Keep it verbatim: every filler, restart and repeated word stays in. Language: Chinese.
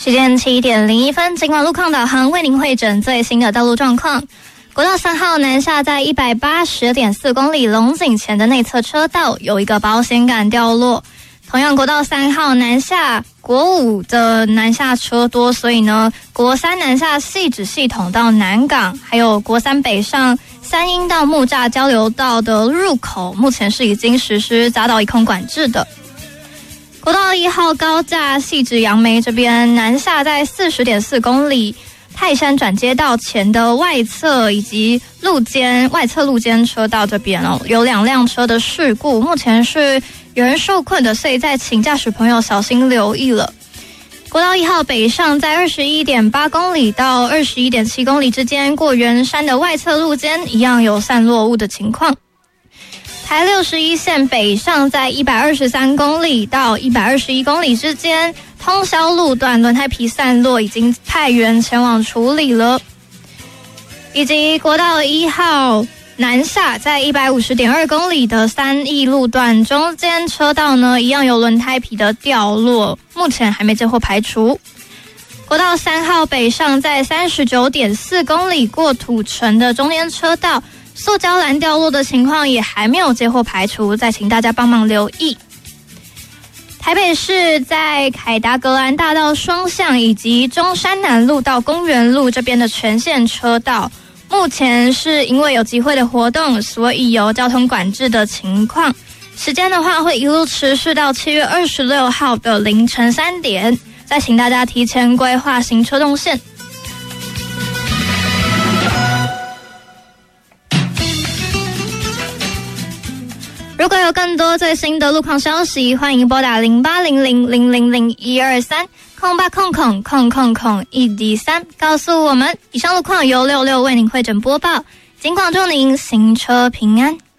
时间七点零一分，今晚路况导航为您汇整最新的道路状况。国道三号南下在一百八十点四公里龙井前的内侧车道有一个保险杆掉落。同样国道三号南下国五的南下车多，所以呢国三南下汐止系统到南港，还有国三北上三鶯到木栅交流道的入口，目前是已经实施匝道一空管制的。国道一号高架汐止杨梅这边南下在四十点四公里泰山转接道前的外侧以及路肩外侧路肩车道这边哦，有两辆车的事故，目前是有人受困的，所以再请驾驶朋友小心留意了。国道一号北上在二十一点八公里到二十一点七公里之间，过圆山的外侧路肩一样有散落物的情况。台六十一线北上在一百二十三公里到一百二十一公里之间，通霄路段轮胎皮散落，已经派员前往处理了。以及国道一号南下在一百五十点二公里的三义路段中间车道呢，一样有轮胎皮的掉落，目前还没接获排除。国道三号北上在三十九点四公里过土城的中间车道，塑胶篮掉落的情况也还没有接获排除，再请大家帮忙留意。台北市在凯达格兰大道双向以及中山南路到公园路这边的全线车道，目前是因为有集会的活动，所以有交通管制的情况。时间的话会一路持续到七月二十六号的凌晨三点，再请大家提前规划行车动线。如果有更多最新的路况消息，欢迎拨打零八零零零零零一二三空八空空空空空一 D 三，告诉我们。以上路况由六六为您汇整播报，尽管祝您行车平安。